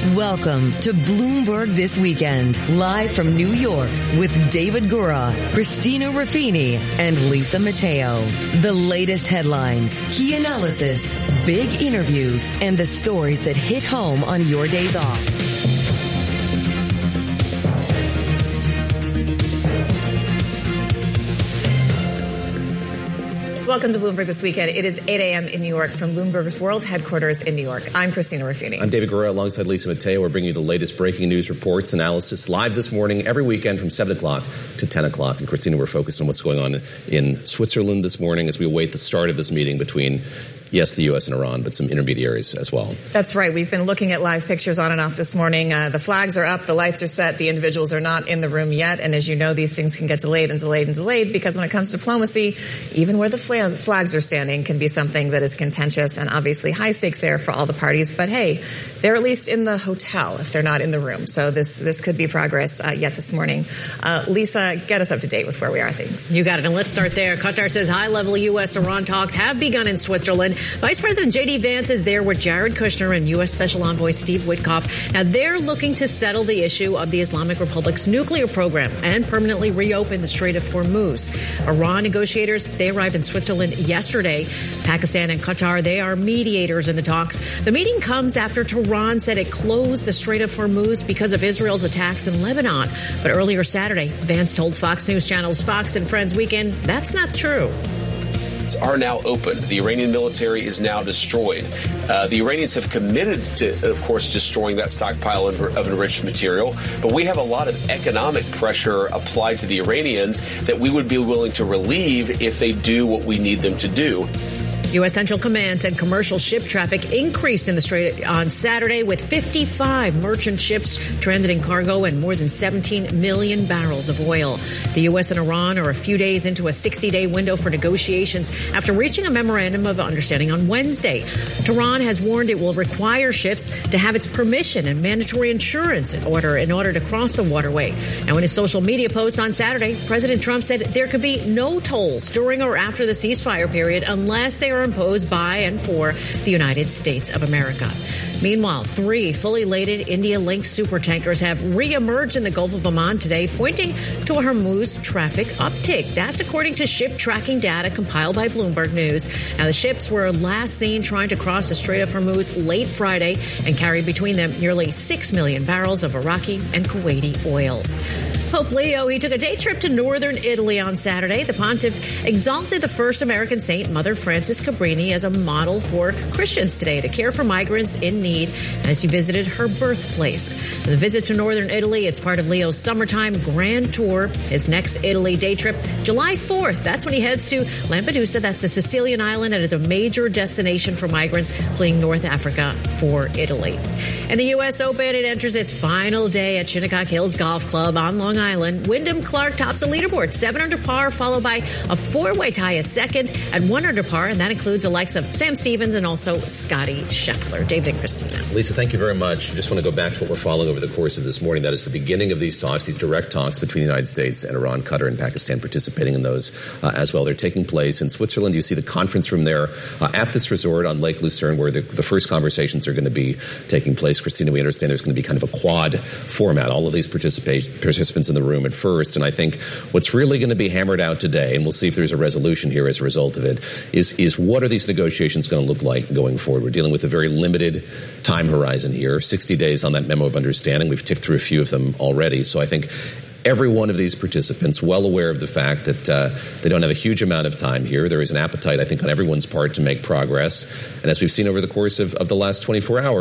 Welcome to Bloomberg This Weekend, live from New York with David Gura, Christina Ruffini, and Lisa Mateo. The latest headlines, key analysis, big interviews, and the stories that hit home on your days off. Welcome to Bloomberg This Weekend. It is 8 a.m. in New York from Bloomberg's world headquarters in New York. I'm Christina Ruffini. I'm David Gura alongside Lisa Mateo. We're bringing you the latest breaking news, reports, analysis live this morning, every weekend from 7 o'clock to 10 o'clock. And Christina, we're focused on what's going on in Switzerland this morning as we await the start of this meeting between yes, the U.S. and Iran, but some intermediaries as well. That's right. We've been looking at live pictures on and off this morning. The flags are up. The lights are set. The individuals are not in the room yet. And as you know, these things can get delayed and delayed and delayed because when it comes to diplomacy, even where the flags are standing can be something that is contentious and obviously high stakes there for all the parties. But hey, they're at least in the hotel if they're not in the room. So this could be progress yet this morning. Lisa, get us up to date with where we are things. You got it. And let's start there. Qatar says high-level U.S.-Iran talks have begun in Switzerland. Vice President J.D. Vance is there with Jared Kushner and U.S. Special Envoy Steve Witkoff. Now, they're looking to settle the issue of the Islamic Republic's nuclear program and permanently reopen the Strait of Hormuz. Iran negotiators, they arrived in Switzerland yesterday. Pakistan and Qatar, they are mediators in the talks. The meeting comes after Tehran said it closed the Strait of Hormuz because of Israel's attacks in Lebanon. But earlier Saturday, Vance told Fox News Channel's Fox and Friends Weekend that's not true. Are now open. The Iranian military is now destroyed. The Iranians have committed to, of course, destroying that stockpile of enriched material. But we have a lot of economic pressure applied to the Iranians that we would be willing to relieve if they do what we need them to do. U.S. Central Command said commercial ship traffic increased in the Strait on Saturday with 55 merchant ships transiting cargo and more than 17 million barrels of oil. The U.S. and Iran are a few days into a 60-day window for negotiations after reaching a memorandum of understanding on Wednesday. Tehran has warned it will require ships to have its permission and mandatory insurance in order to cross the waterway. Now, in his social media post on Saturday, President Trump said there could be no tolls during or after the ceasefire period unless they are imposed by and for the United States of America. Meanwhile, 3 fully laden India-linked supertankers have reemerged in the Gulf of Oman today, pointing to a Hormuz traffic uptick. That's according to ship tracking data compiled by Bloomberg News. Now, the ships were last seen trying to cross the Strait of Hormuz late Friday and carried between them nearly 6 million barrels of Iraqi and Kuwaiti oil. Pope Leo, he took a day trip to northern Italy on Saturday. The pontiff exalted the first American saint, Mother Frances Cabrini, as a model for Christians today to care for migrants in need as she visited her birthplace. The visit to northern Italy, it's part of Leo's summertime grand tour. His next Italy day trip, July 4th. That's when he heads to Lampedusa. That's the Sicilian island, and is a major destination for migrants fleeing North Africa for Italy. And the U.S. Open, it enters its final day at Shinnecock Hills Golf Club on Long Island. Wyndham Clark tops the leaderboard, 7 under par, followed by a 4-way tie at second at 1 under par, and that includes the likes of Sam Stevens and also Scotty Scheffler. David and Christina. Lisa, thank you very much. I just want to go back to what we're following over the course of this morning. That is the beginning of these talks, these direct talks between the United States and Iran, Qatar, and Pakistan participating in those as well. They're taking place in Switzerland. You see the conference room there at this resort on Lake Lucerne, where the first conversations are going to be taking place. Christina, we understand there's going to be kind of a quad format. All of these participants in the room at first. And I think what's really going to be hammered out today, and we'll see if there's a resolution here as a result of it, is what are these negotiations going to look like going forward? We're dealing with a very limited time horizon here, 60 days on that memo of understanding. We've ticked through a few of them already. So I think every one of these participants well aware of the fact that they don't have a huge amount of time here. There is an appetite, I think, on everyone's part to make progress. And as we've seen over the course of the last 24 hours,